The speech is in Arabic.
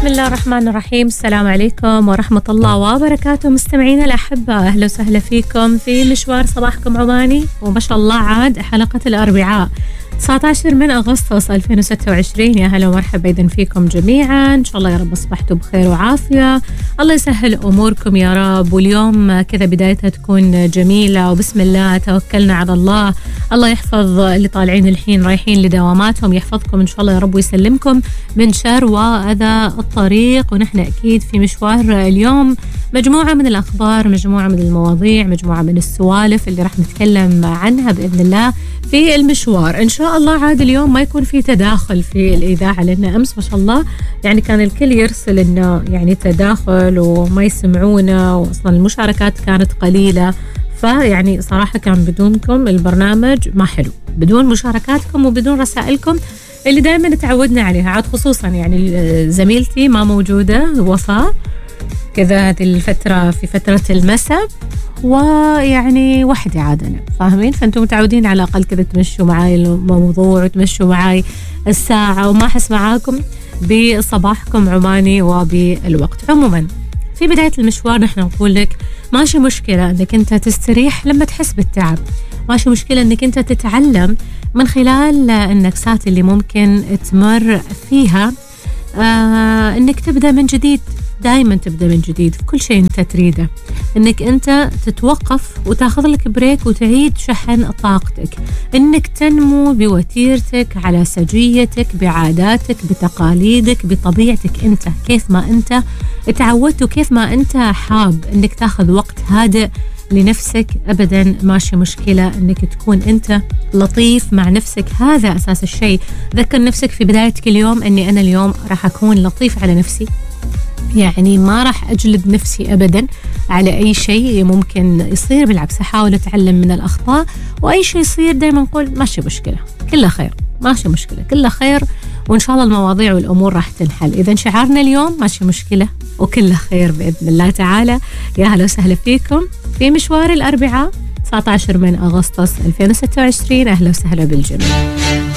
بسم الله الرحمن الرحيم. السلام عليكم ورحمة الله وبركاته مستمعينا الأحبة، أهلا وسهلا فيكم في مشوار صباحكم عماني. وما شاء الله عاد حلقة الأربعاء 19 من أغسطس 2026. يا هلا ومرحبا إذن فيكم جميعا، إن شاء الله يا رب أصبحتوا بخير وعافية، الله يسهل أموركم يا رب، واليوم كذا بدايتها تكون جميلة، وبسم الله توكلنا على الله. الله يحفظ اللي طالعين الحين رايحين لدواماتهم، يحفظكم إن شاء الله يا رب ويسلمكم من شر وأذى الطريق. ونحن أكيد في مشوار اليوم مجموعة من الأخبار، مجموعة من المواضيع، مجموعة من السوالف اللي راح نتكلم عنها بإذن الله في المشوار. إن شاء الله عاد اليوم ما يكون في تداخل في الإذاعة، لأن أمس ما شاء الله يعني كان الكل يرسل إنه يعني تداخل وما يسمعونا، وأصلا المشاركات كانت قليلة، فيعني صراحة كان بدونكم البرنامج ما حلو، بدون مشاركاتكم وبدون رسائلكم اللي دائما تعودنا عليها. عاد خصوصا يعني زميلتي ما موجودة وفاء كذا هذه الفترة في فترة المساء، ويعني وحدي عاد أنا فاهمين، فأنتم متعودين على الأقل كذا تمشوا معاي الموضوع وتمشوا معاي الساعة، وما أحس معاكم بصباحكم عماني وبالوقت. عموما في بداية المشوار نحن نقول لك ماشي مشكلة أنك أنت تستريح لما تحس بالتعب، ماشي مشكلة أنك أنت تتعلم من خلال النكسات اللي ممكن تمر فيها، أنك تبدأ من جديد، دائما تبدأ من جديد في كل شيء أنت تريده، أنك أنت تتوقف وتاخذ لك بريك وتعيد شحن طاقتك، أنك تنمو بوتيرتك على سجيتك، بعاداتك، بتقاليدك، بطبيعتك أنت، كيف ما أنت تعودت وكيف ما أنت حاب أنك تاخذ وقت هادئ لنفسك. أبدا ماشي مشكلة أنك تكون أنت لطيف مع نفسك، هذا أساس الشيء. ذكر نفسك في بداية كل يوم أني أنا اليوم راح أكون لطيف على نفسي، يعني ما راح أجلد نفسي أبدا على أي شيء ممكن يصير، بالعكس أحاول أتعلم من الأخطاء، وأي شيء يصير دايما نقول ماشي مشكلة، كله خير، ماشي مشكلة، كله خير، وإن شاء الله المواضيع والأمور راح تنحل. إذا شعارنا اليوم ماشي مشكلة وكله خير بإذن الله تعالى. يا هلا وسهلا فيكم في مشوار الأربعاء 19 من أغسطس 2026، أهلا وسهلا بالجميع.